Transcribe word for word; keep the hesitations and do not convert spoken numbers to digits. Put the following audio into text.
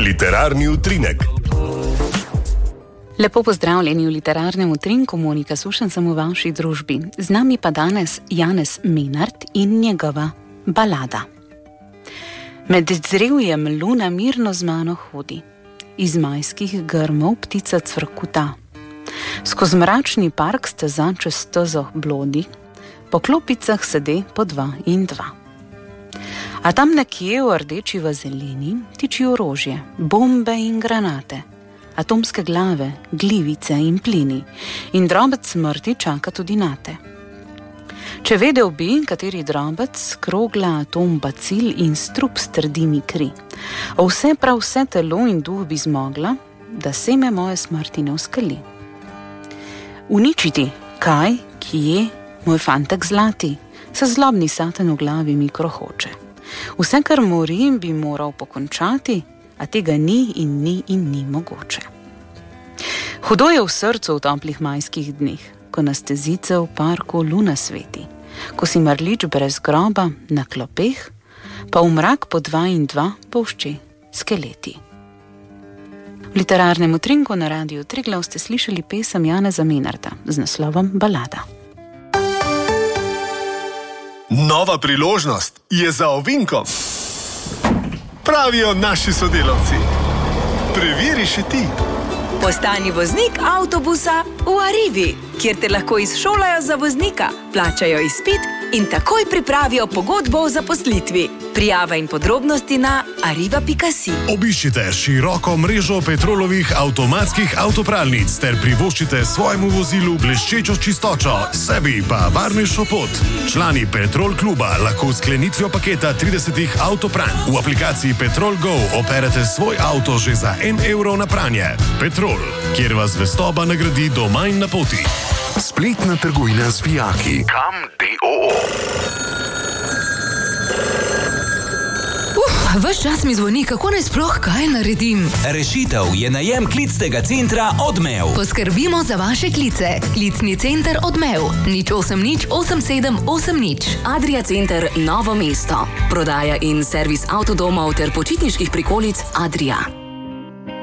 Literarni utrinek. Lepo pozdravljeni v literarnem utrinku, Monika Sušen sem v vaši družbi. Z nami pa danes Janez Menart in njegova balada. Med drevjem luna mirno z mano hodi, iz majskih grmov ptica cvrkuta. Skozi mračni park steza čez stezo blodi, po klopicah sede po dva in dva. A tam nekje v rdeči vazelini tiči orožje, bombe in granate, atomske glave, glivice in plini, in drobec smrti čaka tudi nate. Če vedel bi, kateri drobec, krogla, atom, bacil in strup strdi mi kri, o vse prav vse telo in duh bi zmogla, da seme moje smrti ne uskali. Uničiti, kaj, kje, moj fantek zlati, se zlobni saten v glavi mi krohoče. Vse, kar mori, bi moral pokončati, a tega ni in ni in ni mogoče. Hudo je v srcu v toplih majskih dneh, ko na stezice v parku luna sveti, ko si mrlič brez groba na klopeh, pa v mrak po dva in dva polšči skeleti. V literarnem utrinku na Radiu Triglav ste slišali pesem Janeza Menarta z naslovom Balada. Nova priložnost je za ovinkom. Pravijo naši sodelavci. Preveri še ti. Postani voznik avtobusa v Arrivi, kjer te lahko izšolajo za voznika, plačajo izpit in takoj pripravijo pogodbo o zaposlitvi. Prijava in podrobnosti na arriva pika si. Obiščite široko mrežo Petrolovih avtomatskih avtopralnic ter privoščite svojemu vozilu bleščečo čistočo, sebi pa varnejšo pot. Člani Petrol kluba lahko s sklenitvijo paketa tridesetih avtopranj v aplikaciji Petrol Go operete svoj avto že za en evro na pranje. Petrol, kjer vas zvestoba nagradi doma in na poti. Spletna trgovina z vijaki. Kam D O O. Ves čas mi zvoni, kako naj sploh kaj naredim. Rešitev je najem klicnega centra Odmev. Poskrbimo za vaše klice. Klicni center Odmev. nič osem nič osem sedem osem nič. Adria Center Novo mesto. Prodaja in servis avtodomov ter počitniških prikolic Adria.